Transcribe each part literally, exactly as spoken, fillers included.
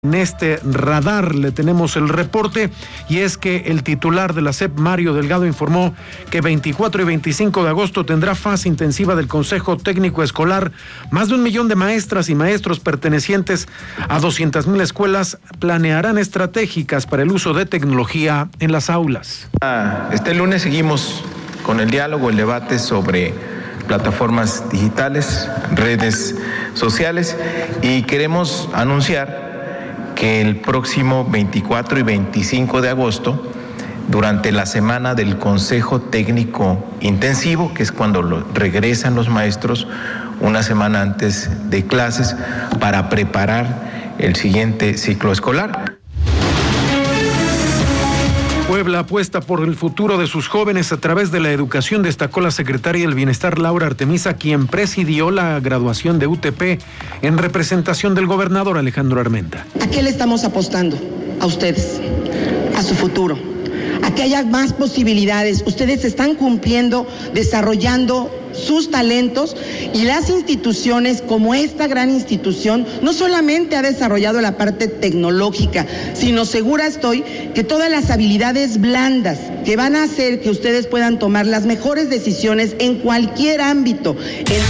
En este radar le tenemos el reporte, y es que el titular de la S E P, Mario Delgado, informó que veinticuatro y veinticinco de agosto tendrá fase intensiva del Consejo Técnico Escolar. Más de un millón de maestras y maestros pertenecientes a doscientas mil escuelas planearán estratégicas para el uso de tecnología en las aulas. Este lunes seguimos con el diálogo, el debate sobre plataformas digitales, redes sociales, y queremos anunciar que el próximo veinticuatro y veinticinco de agosto, durante la semana del Consejo Técnico Intensivo, que es cuando lo, regresan los maestros una semana antes de clases para preparar el siguiente ciclo escolar. Puebla apuesta por el futuro de sus jóvenes a través de la educación, destacó la secretaria del Bienestar, Laura Artemisa, quien presidió la graduación de U T P en representación del gobernador Alejandro Armenta. ¿A qué le estamos apostando? A ustedes, a su futuro, a que haya más posibilidades. Ustedes están cumpliendo, desarrollando sus talentos, y las instituciones como esta gran institución no solamente ha desarrollado la parte tecnológica, sino segura estoy que todas las habilidades blandas que van a hacer que ustedes puedan tomar las mejores decisiones en cualquier ámbito. En...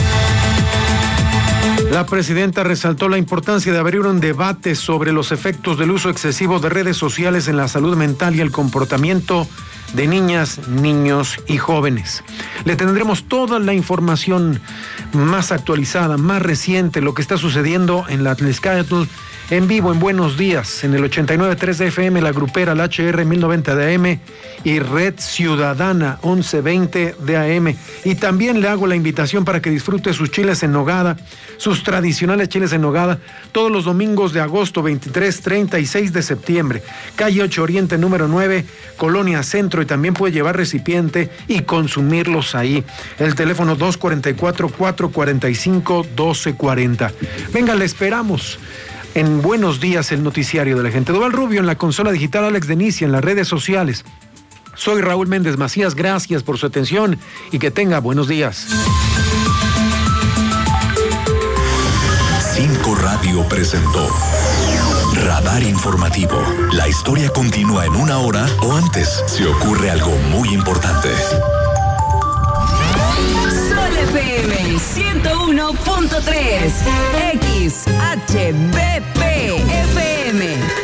La presidenta resaltó la importancia de abrir un debate sobre los efectos del uso excesivo de redes sociales en la salud mental y el comportamiento de niñas, niños y jóvenes. Le tendremos toda la información más actualizada, más reciente, lo que está sucediendo en la Tlaxcala en vivo en Buenos Días, en el ochenta y nueve punto tres de F M, la grupera, la H R mil noventa de A M y Red Ciudadana once veinte de A M. Y también le hago la invitación para que disfrute sus chiles en nogada, sus tradicionales chiles en nogada, todos los domingos de agosto, veintitrés, treinta y seis de septiembre. Calle ocho Oriente, número nueve, Colonia Centro, y también puede llevar recipiente y consumirlos ahí. El teléfono dos cuatro cuatro, cuatro cuatro cinco, uno dos cuatro cero. Venga, le esperamos en Buenos Días, el noticiario de la gente. Duval Rubio en la consola digital, Alex Denicia en las redes sociales. Soy Raúl Méndez Macías, gracias por su atención y que tenga buenos días. Cinco Radio presentó Radar Informativo. La historia continúa en una hora o antes si ocurre algo muy importante. Sol F M ciento uno punto tres, X H B P F M.